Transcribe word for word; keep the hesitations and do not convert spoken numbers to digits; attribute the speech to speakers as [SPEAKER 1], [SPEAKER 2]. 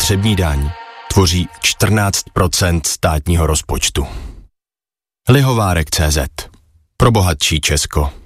[SPEAKER 1] spotřební daň tvoří čtrnáct procent státního rozpočtu. Lihovárek tečka cé zet. Pro bohatší Česko.